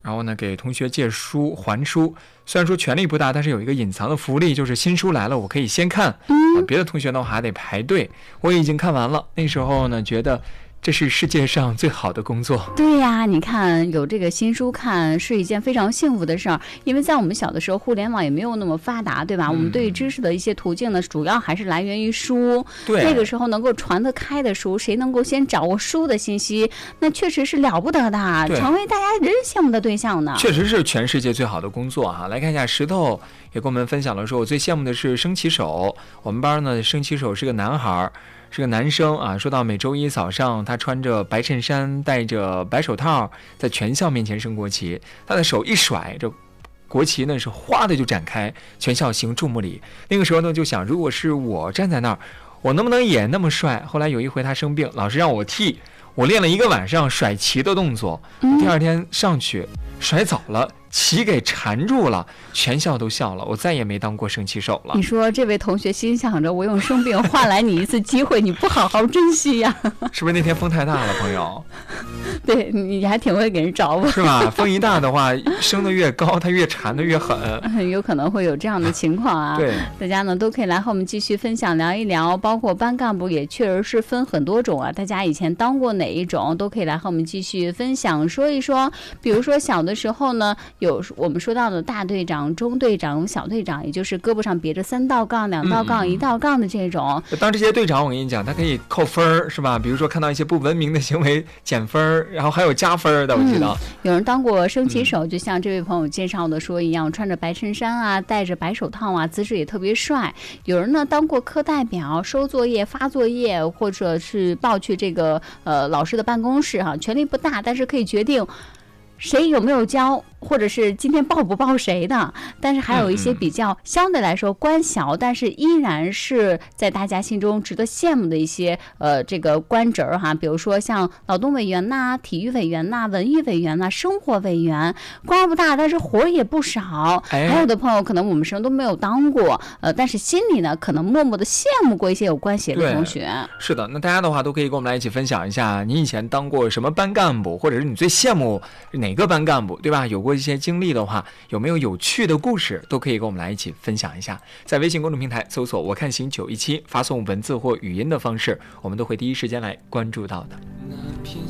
然后呢，给同学借书还书，虽然说权利不大，但是有一个隐藏的福利，就是新书来了我可以先看，别的同学的话还得排队。我已经看完了，那时候呢觉得这是世界上最好的工作。 对呀，你看有这个新书看是一件非常幸福的事儿，因为在我们小的时候，互联网也没有那么发达，对吧？我们对于知识的一些途径呢，主要还是来源于书。 对， 那个时候能够传得开的书，谁能够先掌握书的信息，那确实是了不得的，成为大家人人羡慕的对象呢。 确实是全世界最好的工作哈。来看一下，石头也跟我们分享了说，我最羡慕的是升旗手。我们班呢，升旗手是个男孩。是个男生啊，说到每周一早上，他穿着白衬衫，戴着白手套，在全校面前升国旗。他的手一甩，这国旗呢是哗的就展开，全校行注目礼。那个时候呢，就想，如果是我站在那儿，我能不能也那么帅？后来有一回他生病，老师让我替，我练了1个晚上甩旗的动作，第二天上去甩早了。旗给缠住了，全校都笑了，我再也没当过升旗手了。 你说这位同学心想着，我用生病换来你一次机会，你不好好珍惜呀？ 是不是那天风太大了，朋友？ 对，你还挺会给人找吧？ 是吧？风一大的话，升得越高，它越缠得越狠， 有可能会有这样的情况啊。 对， 大家呢都可以来和我们继续分享聊一聊，包括班干部也确实是分很多种啊。大家以前当过哪一种，都可以来和我们继续分享说一说。比如说小的时候呢，有我们说到的大队长、中队长、小队长，也就是胳膊上别着3道杠、2道杠、1道杠的这种。 当这些队长，我跟你讲，他可以扣分是吧？比如说看到一些不文明的行为减分，然后还有加分的，我记得。 有人当过升旗手，就像这位朋友介绍的说一样，穿着白衬衫啊，戴着白手套啊，姿势也特别帅。有人呢当过课代表，收作业、发作业，或者是报去这个老师的办公室哈，权力不大，但是可以决定谁有没有交，或者是今天报不报谁的。但是还有一些比较相对来说官小，但是依然是在大家心中值得羡慕的一些这个官职哈，比如说像劳动委员呐、体育委员呐、文艺委员呐、生活委员，官不大，但是活也不少。还有的朋友可能我们什么都没有当过，但是心里呢可能默默的羡慕过一些有关系的同学。 是的，那大家的话都可以跟我们来一起分享一下，你以前当过什么班干部，或者是你最羡慕哪个班干部，对吧？有过一些经历的话，有没有有趣的故事，都可以跟我们来一起分享一下。在微信公众平台搜索我看行917，发送文字或语音的方式，我们都会第一时间来关注到的。